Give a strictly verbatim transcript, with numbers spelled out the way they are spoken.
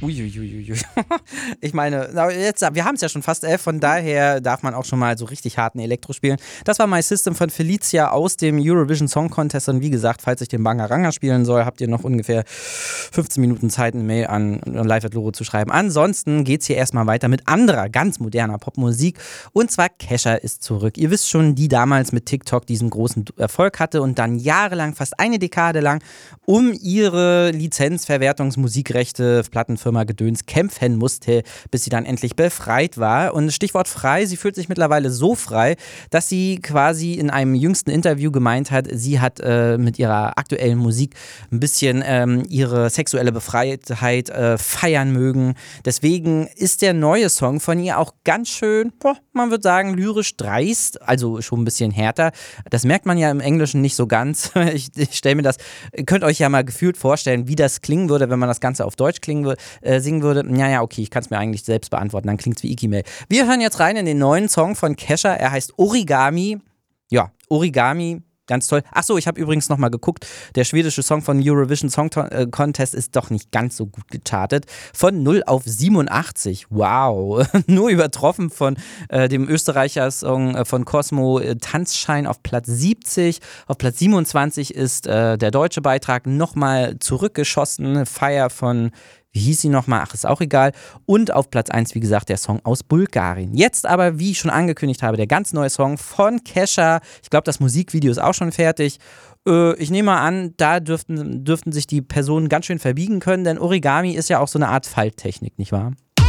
Uiuiuiui. Ich meine, jetzt, wir haben es ja schon fast elf, von daher darf man auch schon mal so richtig harten Elektro spielen. Das war My System von Felicia aus dem Eurovision Song Contest und wie gesagt, falls ich den Bangaranga spielen soll, habt ihr noch ungefähr fünfzehn Minuten Zeit, eine Mail an live at loro zu schreiben. Ansonsten geht es hier erstmal weiter mit anderer, ganz moderner Popmusik und zwar Kesha ist zurück. Ihr wisst schon, die damals mit TikTok diesen großen Erfolg hatte und dann jahrelang, fast eine Dekade lang, um ihre Lizenzverwertungsmusikrechte, Plattenfirma Gedöns kämpfen musste, bis sie dann endlich befreit war. Und Stichwort frei, sie fühlt sich mittlerweile so frei, dass sie quasi in einem jüngsten Interview gemeint hat, sie hat äh, mit ihrer aktuellen Musik ein bisschen ähm, ihre sexuelle Befreitheit äh, feiern mögen. Deswegen ist der neue Song von ihr auch ganz schön, boah, man würde sagen, lyrisch dreist, also schon ein bisschen härter. Das merkt man ja im Englischen nicht so ganz. Ich, ich stelle mir das, ihr könnt euch ja mal gefühlt vorstellen, wie das klingen würde, wenn man das Ganze auf Deutsch klingen würde. Äh, singen würde, naja, okay, ich kann es mir eigentlich selbst beantworten, dann klingt es wie Ikimel. Wir hören jetzt rein in den neuen Song von Kesha, er heißt Origami. Ja, Origami, ganz toll. Achso, ich habe übrigens nochmal geguckt, der schwedische Song von Eurovision Song Contest ist doch nicht ganz so gut gechartet. Von null auf siebenundachtzig, wow. Nur übertroffen von äh, dem Österreicher Song äh, von Cosmo, äh, Tanzschein auf Platz siebzig. Auf Platz siebenundzwanzig ist äh, der deutsche Beitrag nochmal zurückgeschossen, Fire von Wie hieß sie nochmal? Ach, ist auch egal. Und auf Platz eins, wie gesagt, der Song aus Bulgarien. Jetzt aber, wie ich schon angekündigt habe, der ganz neue Song von Kesha. Ich glaube, das Musikvideo ist auch schon fertig. Äh, ich nehme mal an, da dürften, dürften sich die Personen ganz schön verbiegen können, denn Origami ist ja auch so eine Art Falttechnik, nicht wahr?